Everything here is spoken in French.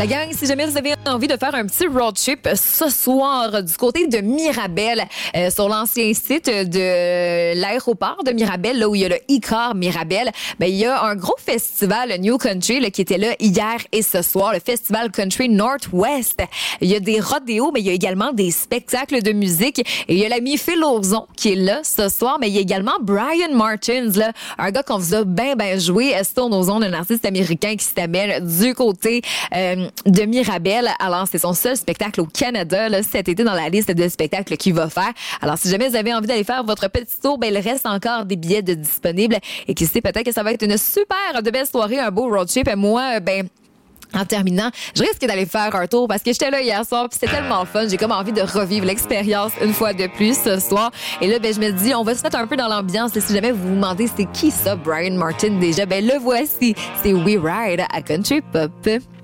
La gang, si jamais vous avez envie de faire un petit road trip ce soir du côté de Mirabel, sur l'ancien site de l'aéroport de Mirabel, là où il y a le Icar Mirabel, ben il y a un gros festival New Country là, qui était là hier et ce soir, le festival Country Northwest. Il y a des rodéos, mais il y a également des spectacles de musique. Et il y a l'ami Phil Ozon qui est là ce soir, mais il y a également Brian Martins, là, un gars qu'on vous a bien joué. Stone Ozon, un artiste américain qui s'amène du côté de Mirabel. Alors, c'est son seul spectacle au Canada là, cet été dans la liste de spectacles qu'il va faire. Alors, si jamais vous avez envie d'aller faire votre petit tour, ben il reste encore des billets de disponibles. Et qui sait, peut-être que ça va être une super de belle soirée, un beau road trip. Et moi, en terminant, je risque d'aller faire un tour parce que j'étais là hier soir puis c'était tellement fun. J'ai comme envie de revivre l'expérience une fois de plus ce soir. Et là, je me dis, on va se mettre un peu dans l'ambiance. Et si jamais vous vous demandez c'est qui ça, Brian Martin déjà, le voici. C'est We Ride à Country Pop.